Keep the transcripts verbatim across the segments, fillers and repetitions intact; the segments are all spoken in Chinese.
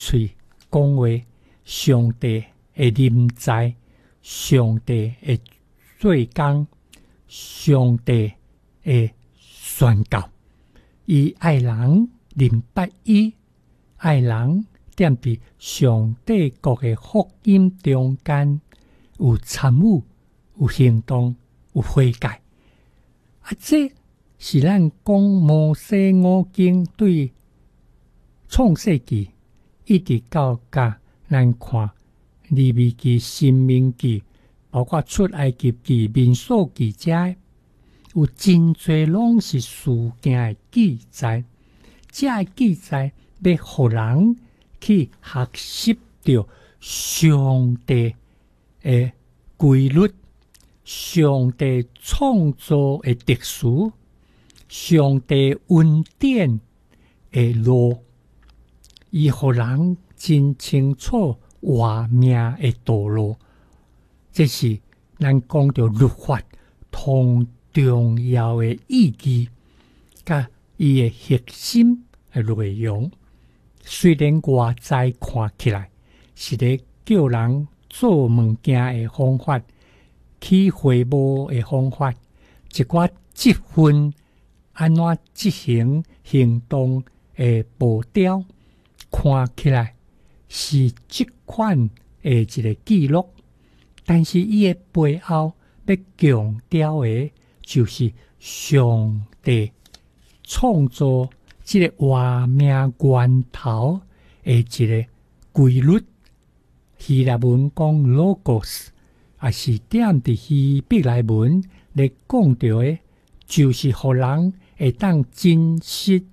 嘴讲话，上帝会临在，上帝会做工，上帝会宣告。伊爱人明白伊，爱人踮伫上帝国的福音中间，有参与，有行动，有悔改。啊，这是咱讲摩西五经对创世纪一直到甲咱看利未记、申命记，包括出埃及记、民数记遮，有真侪拢是事件的记载。这个记载要互人去学习到上帝的规律，上帝创造的特殊，上帝恩典的路，伊互人真清楚活命的道路。这是咱讲到律法同重要的意义，甲伊的核心的内容。虽然外在看起来是咧叫人做物件的方法，起会务的方法，一寡积分安怎执行行动的步调，看起来是这款的一个记录，但是伊的背后要强调的，就是上帝创造这个活命源头的一个规律。希腊文讲 logos， 也是踮伫希伯来文咧讲到的，就是互人会当真实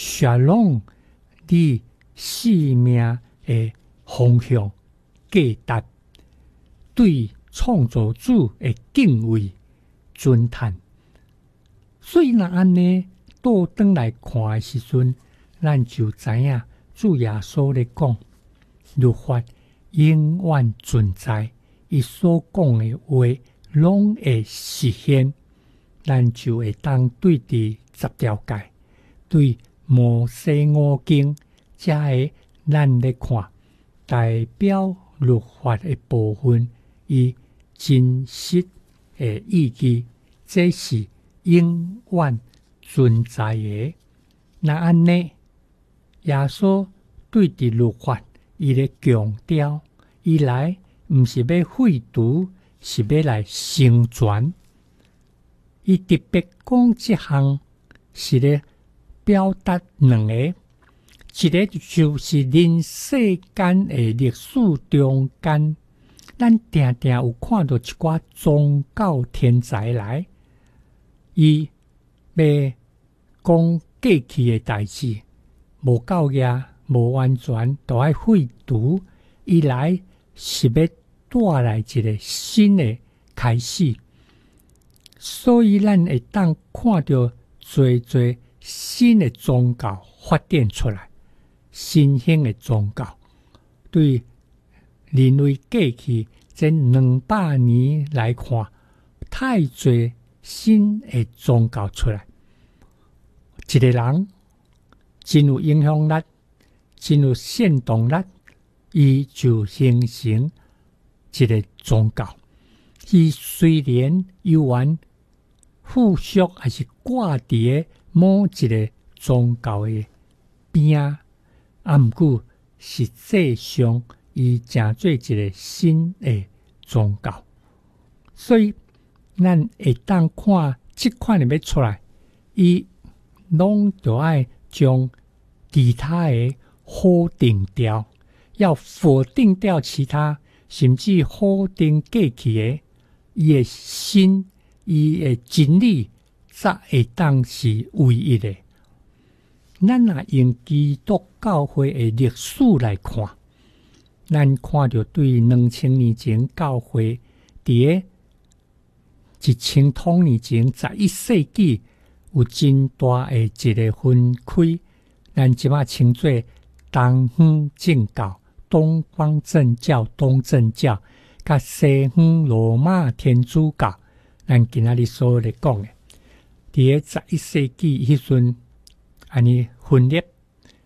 shalom你生命的方向价值，对创造主的敬畏尊叹。所以若安尼倒转来看的时阵，咱就知影主耶稣咧讲，律法永远存在，伊所讲的话拢会实现。咱就会当对伫十条诫，对摩西五经，这个咱咧看代表律法的部分，伊真实的意义，这是永远存在的。那安尼，耶稣对伫律法，伊咧强调，伊来毋是要废除，是要来成全。伊特别讲这项是咧表达两个，一个就是人世间的历史中间，咱定定有看到一寡宗教天才来，伊要讲过去的代志，无够业，无完全，都爱废除。伊来是要带来一个新的开始。所以咱会当看到侪侪新的宗教发展出来，新兴的宗教对人类过去这两百年来看，太侪新的宗教出来。一个人真有影响力，真有煽动力，伊就形成一个宗教。伊虽然有缘附属还是挂伫某一个宗教的边，啊，毋过实际上伊成做一个新的宗教。所以咱会当看即款的要出来，伊拢就爱将其他的否定掉，要否定掉其他，甚至否定过去的，伊的新。伊的真理才会当是唯一的。咱若用基督教会的历史来看，咱看到对两千年前教会伫一千多年前十一世纪有真大的一个分开，咱即马称作东方正教、东方正教、东正教，甲西方罗马天主教。咱今仔日所咧讲的，伫个十一世纪迄阵，安尼分裂，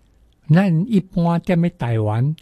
咱一般踮咧台湾